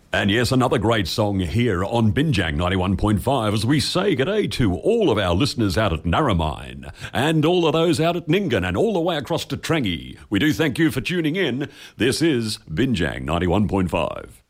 And yes, another great song here on Binjang 91.5 as we say g'day to all of our listeners out at Narromine and all of those out at Ningen and all the way across to Trangie. We do thank you for tuning in. This is Binjang 91.5.